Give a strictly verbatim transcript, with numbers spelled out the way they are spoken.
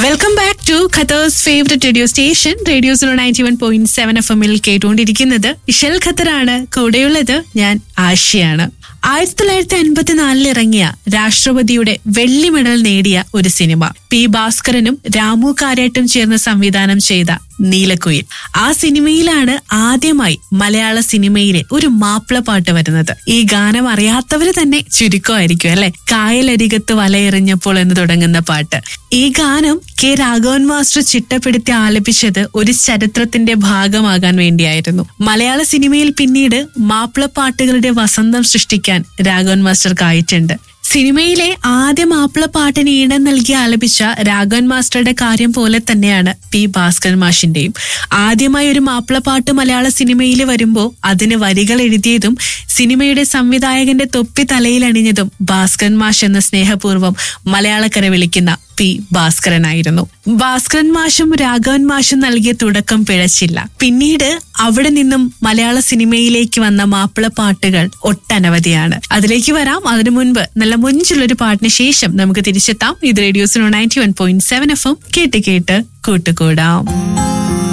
Welcome back to Qatar's favourite radio station radio zero ninety one point seven F എമ്മിൽ കേട്ടുകൊണ്ടിരിക്കുന്നത് ഇഷൽ ഖത്തറാണ്. കൂടെയുള്ളത് ഞാൻ ആഷിയാണ്. ആയിരത്തി തൊള്ളായിരത്തി അൻപത്തിനാലിൽ ഇറങ്ങിയ രാഷ്ട്രപതിയുടെ വെള്ളി മെഡൽ നേടിയ ഒരു സിനിമ പി ഭാസ്കരനും രാമു കാരേട്ടും ചേർന്ന് സംവിധാനം ചെയ്ത നീലക്കുയിൽ. ആ സിനിമയിലാണ് ആദ്യമായി മലയാള സിനിമയിലെ ഒരു മാപ്പിളപ്പാട്ട് വരുന്നത്. ഈ ഗാനം അറിയാത്തവര് തന്നെ ചുരുക്കമായിരിക്കും അല്ലെ. കായലരികത്ത് വലയെറിഞ്ഞപ്പോൾ എന്ന് തുടങ്ങുന്ന പാട്ട്. ഈ ഗാനം കെ രാഘവൻ മാസ്റ്റർ ചിട്ടപ്പെടുത്തി ആലപിച്ചത് ഒരു ചരിത്രത്തിന്റെ ഭാഗമാകാൻ വേണ്ടിയായിരുന്നു. മലയാള സിനിമയിൽ പിന്നീട് മാപ്പിളപ്പാട്ടുകളുടെ വസന്തം സൃഷ്ടിക്കാൻ രാഘവൻ മാസ്റ്റർക്കായിട്ടുണ്ട്. സിനിമയിലെ ആദ്യ മാപ്പിളപ്പാട്ടിന് ഈണം നൽകി ആലപിച്ച രാഘവൻ മാസ്റ്ററുടെ കാര്യം പോലെ തന്നെയാണ് പി ഭാസ്കരൻ മാഷിന്റെയും. ആദ്യമായി ഒരു മാപ്പിളപ്പാട്ട് മലയാള സിനിമയിൽ വരുമ്പോൾ അതിന് വരികൾ എഴുതിയതും സിനിമയുടെ സംവിധായകന്റെ തൊപ്പി തലയിൽ അണിഞ്ഞതും ഭാസ്കരൻ മാഷ് എന്ന സ്നേഹപൂർവ്വം മലയാളക്കര വിളിക്കുന്ന പി ഭാസ്കരനായിരുന്നു. ഭാസ്കരൻ മാഷും രാഘവൻ മാഷും നൽകിയ തുടക്കം പിഴച്ചില്ല. പിന്നീട് അവിടെ നിന്നും മലയാള സിനിമയിലേക്ക് വന്ന മാപ്പിളപ്പാട്ടുകൾ ഒട്ടനവധിയാണ്. അതിലേക്ക് വരാം. അതിനു മുൻപ് നല്ല മുഞ്ചുള്ളൊരു പാട്ടിന് ശേഷം നമുക്ക് തിരിച്ചെത്താം. ഇത് radio zero ninety one point seven F M കേട്ട് കേട്ട് കൂട്ടുകൂടാം.